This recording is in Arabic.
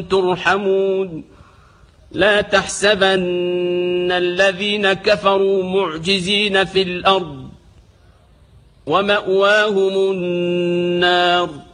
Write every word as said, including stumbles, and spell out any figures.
ترحمون لا تحسبن الذين كفروا معجزين في الأرض ومأواهم النار